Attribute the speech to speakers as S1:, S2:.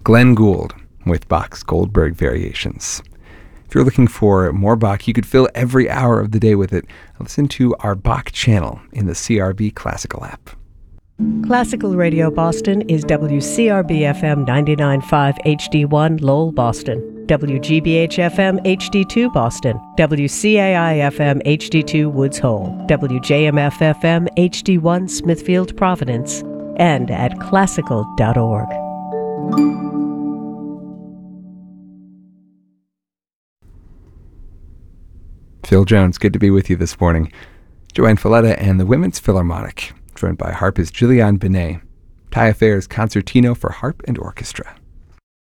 S1: Glenn Gould with Bach's Goldberg Variations. If you're looking for more Bach, you could fill every hour of the day with it. Listen to our Bach channel in the CRB Classical app.
S2: Classical Radio Boston is WCRB-FM 99.5 HD1 Lowell, Boston, WGBH-FM HD2 Boston, WCAI-FM HD2 Woods Hole, WJMF-FM HD1 Smithfield, Providence, and at classical.org.
S1: Phil Jones, good to be with you this morning. Joanne Falletta and the Women's Philharmonic, joined by harpist Juliane Binet. Taillefer's Concertino for Harp and Orchestra.